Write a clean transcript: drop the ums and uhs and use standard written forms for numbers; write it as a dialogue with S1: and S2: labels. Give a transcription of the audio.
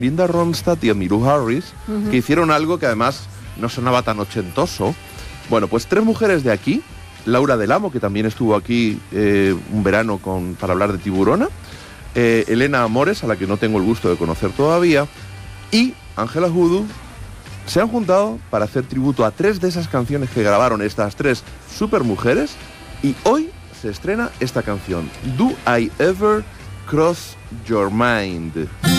S1: Linda Ronstadt y Emmylou Harris, que hicieron algo que además no sonaba tan ochentoso. Bueno, pues 3 mujeres de aquí, Laura Del Amo, que también estuvo aquí un verano para hablar de Tiburona, Elena Amores, a la que no tengo el gusto de conocer todavía, y Angela Hoodoo, se han juntado para hacer tributo a 3 de esas canciones que grabaron estas 3 supermujeres, y hoy se estrena esta canción, Do I Ever Cross Your Mind.